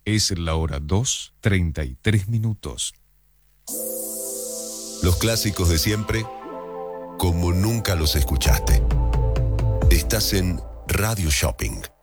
Es la hora 2:33. Los clásicos de siempre, como nunca los escuchaste. Estás en Radio Shopping.